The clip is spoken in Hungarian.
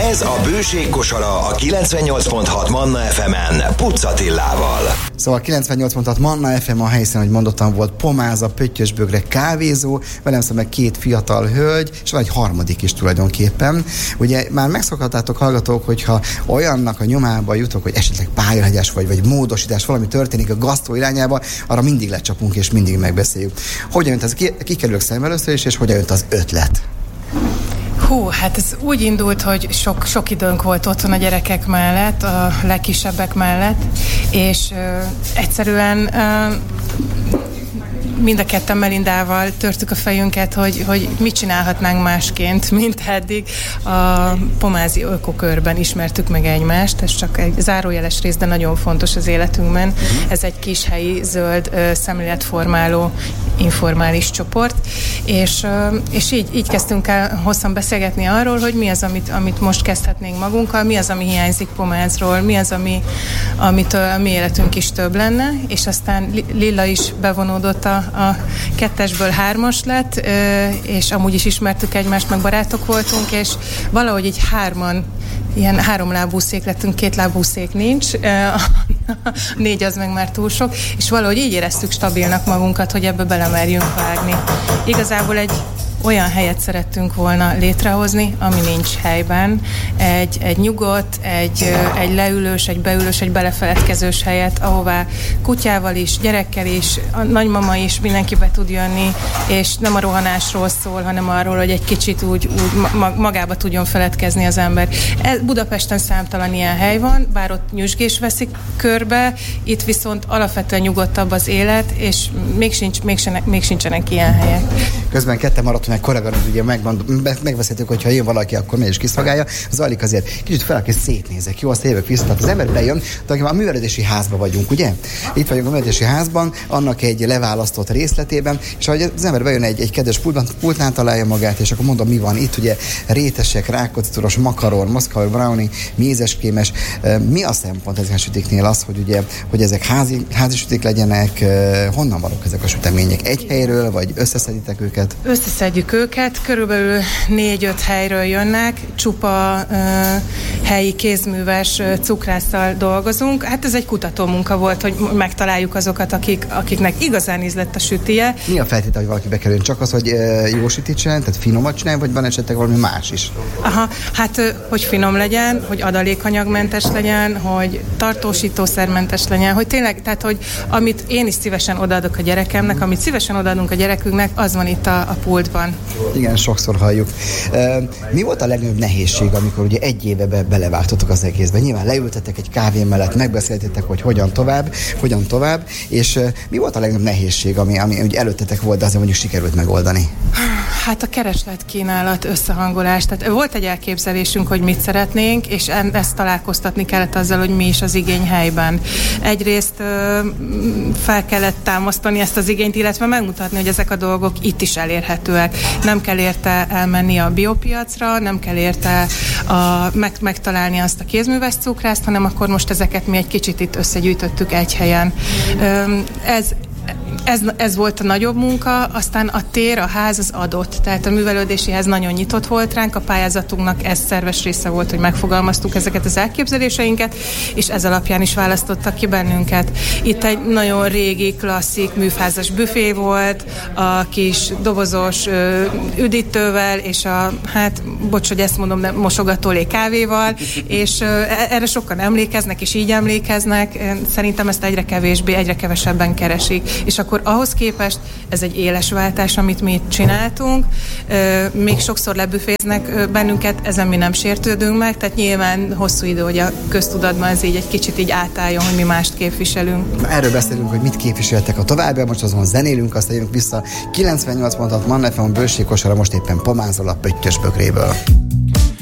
Ez a Bőség kosara a 98.6 Manna FM-en Pucz Attilával. Szóval 98.6 Manna FM a helyszínen, hogy mondottam, volt pomáza, pöttyösbögre, kávézó, velem szemben meg két fiatal hölgy, és van egy harmadik is tulajdonképpen. Ugye már megszokhattátok, hallgatók, hogyha olyannak a nyomába jutok, hogy esetleg pályahegyes vagy módosítás, valami történik a gasztró irányába, arra mindig lecsapunk és mindig megbeszéljük. Hogyan jött ez? Kikerülök szembe először is, és hogyan jött az ötlet? Hát ez úgy indult, hogy sok időnk volt otthon a gyerekek mellett, a legkisebbek mellett, és egyszerűen mind a ketten Melindával törtük a fejünket, hogy mit csinálhatnánk másként, mint eddig. A pomázi ökokörben ismertük meg egymást, ez csak egy zárójeles rész, de nagyon fontos az életünkben. Ez egy kis helyi, zöld, szemléletformáló, informális csoport, és így kezdtünk el hosszan beszélgetni arról, hogy mi az, amit most kezdhetnénk magunkkal, mi az, ami hiányzik Pomázról, mi az, amitől a mi életünk is több lenne, és aztán Lilla is bevonódott a 2-esből 3-as lett, és amúgy is ismertük egymást, meg barátok voltunk, és valahogy így hárman, ilyen 3 lábú szék lettünk, 2 lábú szék nincs, 4 az meg már túl sok, és valahogy így éreztük stabilnak magunkat, hogy ebbe belemerjünk vágni. Igazából egy olyan helyet szerettünk volna létrehozni, ami nincs helyben. Egy nyugodt, egy leülős, egy beülős, egy belefeledkezős helyet, ahová kutyával is, gyerekkel is, a nagymama is, mindenki be tud jönni, és nem a rohanásról szól, hanem arról, hogy egy kicsit úgy magába tudjon feledkezni az ember. Budapesten számtalan ilyen hely van, bár ott nyüzsgés veszik körbe, itt viszont alapvetően nyugodtabb az élet, és még sincsenek ilyen helyek. Közben ketten maradtunk meg korábban, ugye megbeszéltük, hogy ha jön valaki, akkor meg is kiszolgálja. Zajlik azért, kicsit fel, aki szétnézek, jó, azt jövök vissza. Tehát az ember bejön, de a művelődési házban vagyunk, ugye? Itt vagyunk a művelődési házban, annak egy leválasztott részletében, és ahogy az ember bejön egy kedves pultnál találja magát, és akkor mondom, mi van itt, ugye rétesek, rákocituros, makaron, moszkva brownie, mézeskémes. Mi a szempont ezen a sütiknél az, hogy ezek házi sütik legyenek? Honnan valók ezek a sütemények? Egy helyről, vagy összeszeditek őket? Összeszedjük őket, körülbelül 4-5 helyről jönnek, csupa helyi kézműves cukrásszal dolgozunk. Hát ez egy kutatómunka volt, hogy megtaláljuk azokat, akiknek igazán ízlett a sütije. Mi a feltétel, hogy valaki bekerüljön? Csak az, hogy jó sütit csinál, tehát finomat csinál, vagy van esetleg valami más is? Hogy finom legyen, hogy adalékanyagmentes legyen, hogy tartósítószermentes legyen, hogy tényleg, tehát hogy amit én is szívesen odaadok a gyerekemnek, amit szívesen odaadunk a gyerekünknek, az van itt a pultban. Igen, sokszor halljuk. Mi volt a legnagyobb nehézség, amikor ugye egy éve belevágtatok az egészbe? Nyilván leültetek egy kávé mellett, megbeszéltétek, hogy hogyan tovább, és mi volt a legnagyobb nehézség, ami ugye előttetek volt, de azért mondjuk sikerült megoldani? Hát a kereslet-kínálat összehangolás. Tehát volt egy elképzelésünk, hogy mit szeretnénk, és ezt találkoztatni kellett azzal, hogy mi is az igény helyben. Egyrészt fel kellett támasztani ezt az igényt, illetve megmutatni, hogy ezek a dolgok itt is elérhetőek. Nem kell érte elmenni a biopiacra, nem kell érte megtalálni azt a kézműves cukrászt, hanem akkor most ezeket mi egy kicsit itt összegyűjtöttük egy helyen. Ez volt a nagyobb munka, aztán a tér, a ház az adott. Tehát a művelődési ház nagyon nyitott volt ránk, a pályázatunknak ez szerves része volt, hogy megfogalmaztuk ezeket az elképzeléseinket, és ez alapján is választottak ki bennünket. Itt egy nagyon régi, klasszik műfázas büfé volt, a kis dobozos üdítővel, és bocs, hogy ezt mondom, de mosogatólé kávéval, és erre sokan emlékeznek, és így emlékeznek. Szerintem ezt egyre kevesebben keresik. És akkor ahhoz képest ez egy éles váltás, amit mi itt csináltunk. Még sokszor lebüféznek bennünket, ezen mi nem sértődünk meg, tehát nyilván hosszú idő, hogy a köztudatban ez így egy kicsit így átálljon, hogy mi mást képviselünk. Erről beszélünk, hogy mit képviseltek a további, most azon zenélünk, aztán jövünk vissza 98.6 Manna FM Bőség kosara, most éppen pomázol a pöttyös bögréből.